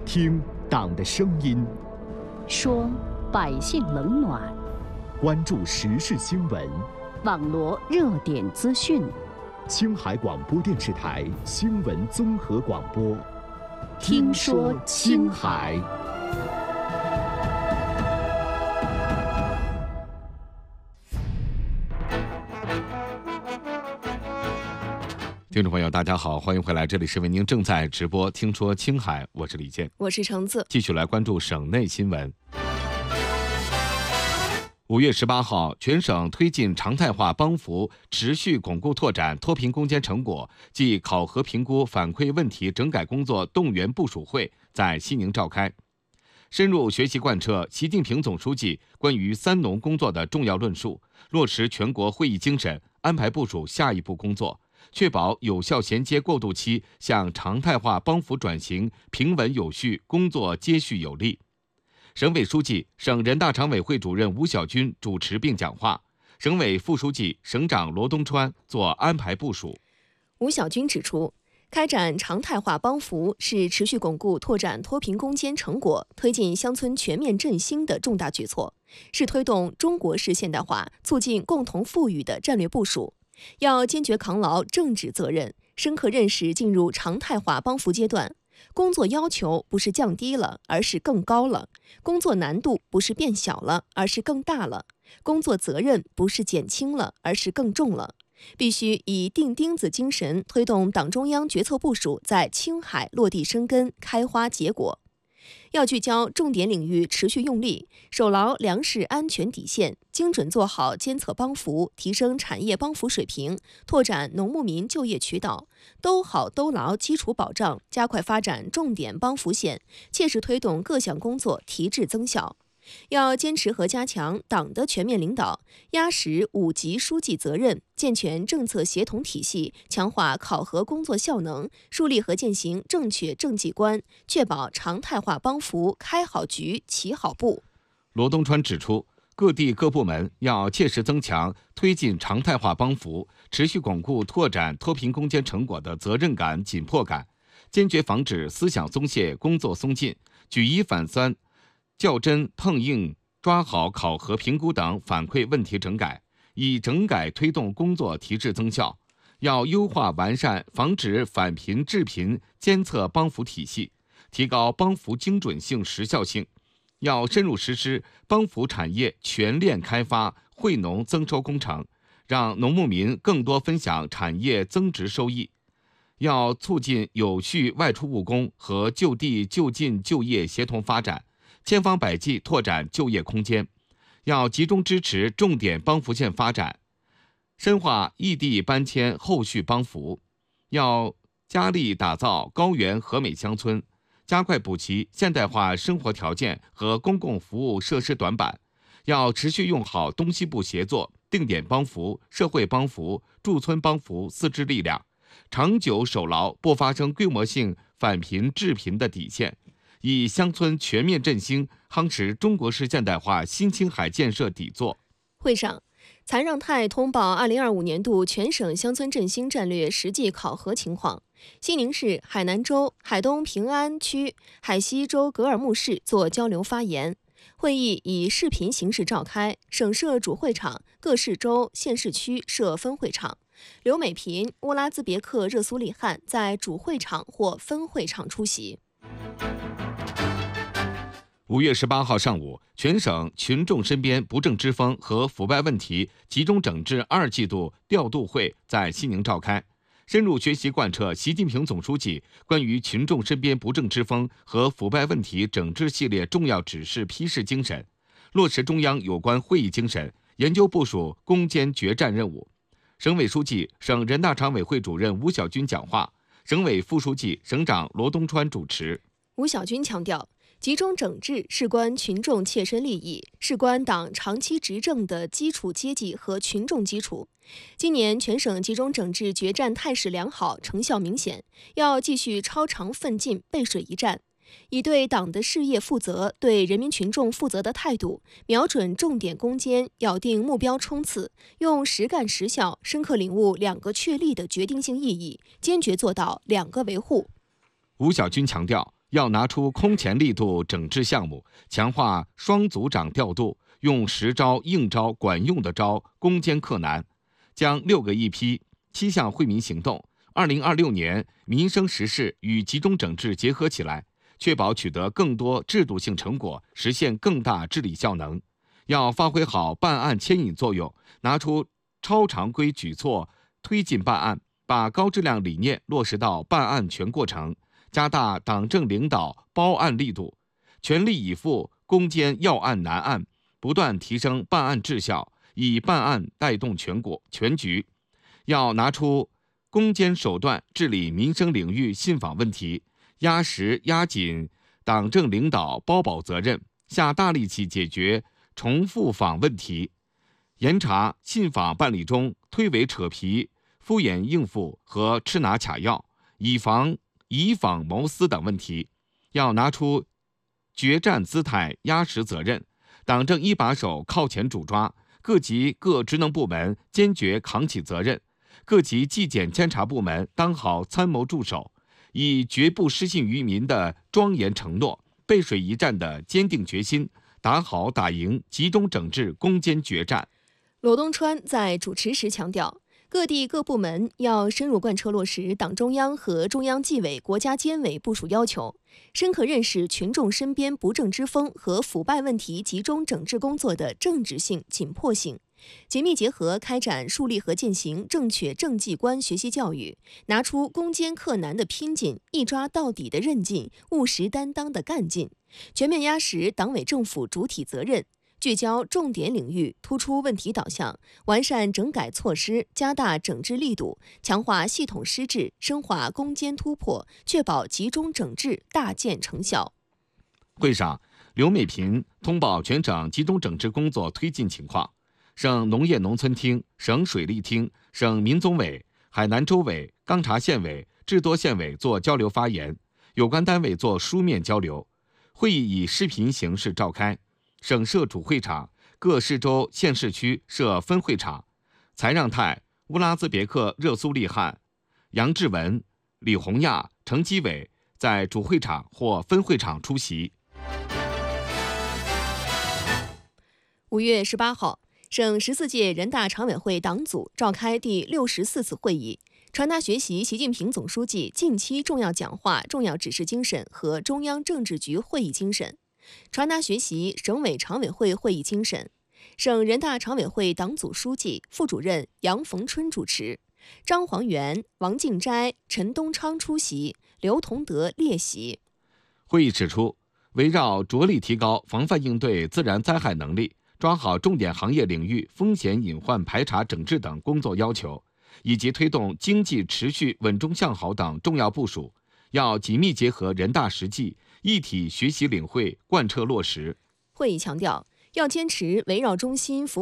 听党的声音， 说百姓冷暖， 关注时事新闻， 网罗热点资讯。 青海广播电视台新闻综合广播， 听说青海。 听众朋友大家好，欢迎回来，这里是为您正在直播听说青海，我是李健， 我是橙子。 继续来关注省内新闻。5月18号，全省推进常态化帮扶，持续巩固拓展脱贫攻坚成果暨考核评估反馈问题整改工作动员部署会在西宁召开，深入学习贯彻习近平总书记关于三农工作的重要论述，落实全国会议精神，安排部署下一步工作，确保有效衔接过渡期向常态化帮扶转型平稳有序，工作接续有力。省委书记、省人大常委会主任吴小军主持并讲话，省委副书记、省长罗东川做安排部署。 吴小军指出，开展常态化帮扶是持续巩固拓展脱贫攻坚成果、推进乡村全面振兴的重大举措，是推动中国式现代化、促进共同富裕的战略部署。要坚决扛牢政治责任，深刻认识进入常态化帮扶阶段。工作要求不是降低了，而是更高了；工作难度不是变小了，而是更大了；工作责任不是减轻了，而是更重了。必须以钉钉子精神推动党中央决策部署在青海落地生根、开花结果。要聚焦重点领域持续用力，守牢粮食安全底线，精准做好监测帮扶，提升产业帮扶水平，拓展农牧民就业渠道，兜好兜牢基础保障，加快发展重点帮扶线，切实推动各项工作提质增效。要坚持和加强党的全面领导，压实5级书记责任，健全政策协同体系，强化考核工作效能，树立和践行正确政绩观，确保常态化帮扶开好局、起好步。 罗东川指出，各地各部门要切实增强推进常态化帮扶，持续巩固拓展脱贫攻坚成果的责任感、紧迫感，坚决防止思想松懈、工作松劲，举一反三，较真碰硬，抓好考核评估等反馈问题整改，以整改推动工作提质增效。要优化完善防止返贫致贫监测帮扶体系，提高帮扶精准性、时效性。要深入实施帮扶产业全链开发、惠农增收工程，让农牧民更多分享产业增值收益。要促进有序外出务工和就地就近就业协同发展，千方百计拓展就业空间。要集中支持重点帮扶线发展，深化异地搬迁后续帮扶。要加力打造高原和美乡村，加快补齐现代化生活条件和公共服务设施短板。要持续用好东西部协作、定点帮扶、社会帮扶、驻村帮扶4支力量，长久守牢不发生规模性返贫致贫的底线，以乡村全面振兴夯实中国式现代化新青海建设底座。 会上，残让泰通报2025年度全省乡村振兴战略实际考核情况。西宁市海南州海东平安区海西州格尔木市做交流发言。会议以视频形式召开，省设主会场，各市州、县市区设分会场。刘美萍、乌拉兹别克热苏里汗在主会场或分会场出席。 5月18号上午，全省群众身边不正之风和腐败问题集中整治2季度调度会在西宁召开，深入学习贯彻习近平总书记关于群众身边不正之风和腐败问题整治系列重要指示批示精神，落实中央有关会议精神，研究部署攻坚决战任务。省委书记、省人大常委会主任吴小军讲话，省委副书记、省长罗东川主持。 吴小军强调，集中整治事关群众切身利益，事关党长期执政的基础阶级和群众基础。今年全省集中整治决战态势良好，成效明显，要继续超常奋进，背水一战，以对党的事业负责、对人民群众负责的态度，瞄准重点攻坚，咬定目标冲刺，用实干实效深刻领悟2个确立的决定性意义，坚决做到2个维护。 吴小军强调， 要拿出空前力度整治项目，强化双组长调度，用实招、硬招、管用的招攻坚克难，将6个一批7项惠民行动2026年民生实事与集中整治结合起来，确保取得更多制度性成果，实现更大治理效能。要发挥好办案牵引作用，拿出超常规举措推进办案，把高质量理念落实到办案全过程，加大党政领导包案力度，全力以赴攻坚要案难案，不断提升办案质效，以办案带动全局。要拿出攻坚手段治理民生领域信访问题，压实压紧党政领导包保责任，下大力气解决重复访问题，严查信访办理中推诿扯皮、敷衍应付和吃拿卡要、以访谋私等问题。要拿出决战姿态，压实责任，党政一把手靠前主抓，各级各职能部门坚决扛起责任，各级纪检监察部门当好参谋助手，以绝不失信于民的庄严承诺，背水一战的坚定决心，打好打赢集中整治攻坚决战。 罗东川在主持时强调，各地各部门要深入贯彻落实党中央和中央纪委国家监委部署要求，深刻认识群众身边不正之风和腐败问题集中整治工作的政治性、紧迫性，紧密结合开展树立和践行正确政绩观学习教育，拿出攻坚克难的拼劲，一抓到底的韧劲，务实担当的干劲，全面压实党委政府主体责任，聚焦重点领域，突出问题导向，完善整改措施，加大整治力度，强化系统施治，深化攻坚突破，确保集中整治大见成效。 会上，刘美萍通报全省集中整治工作推进情况，省农业农村厅、省水利厅、省民总委、海南州委、钢察县委、智多县委做交流发言，有关单位做书面交流。会议以视频形式召开，省设主会场，各市州县市区设分会场。财让泰、乌拉兹别克热苏利汗、杨志文、李洪亚、程基伟在主会场或分会场出席。 5月18号，省14届人大常委会党组召开第64次会议，传达学习习近平总书记近期重要讲话、重要指示精神和中央政治局会议精神，传达学习省委常委会会议精神。省人大常委会党组书记、副主任杨逢春主持，张黄元、王敬斋、陈东昌出席，刘同德列席。 会议指出，围绕着力提高防范应对自然灾害能力，抓好重点行业领域风险隐患排查整治等工作要求，以及推动经济持续稳中向好等重要部署，要紧密结合人大实际，一体学习领会贯彻落实。 会议强调，要坚持围绕中心服务